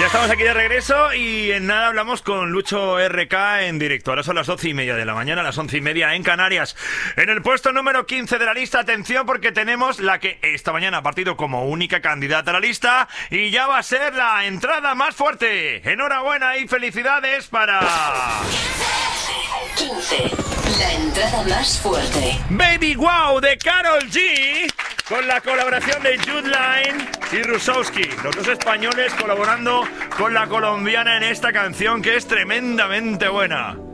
Ya estamos aquí de regreso y en nada hablamos con Lucho RK en directo. Ahora son las 12:30 de la mañana, las 11:30 en Canarias. En el puesto número 15 de la lista, atención, porque tenemos la que esta mañana ha partido como única candidata a la lista y ya va a ser la entrada más fuerte. Enhorabuena y felicidades para... 15. La entrada más fuerte. Baby Wow de Karol G, con la colaboración de Jude Line y Rusowski, los dos españoles colaborando con la colombiana en esta canción que es tremendamente buena.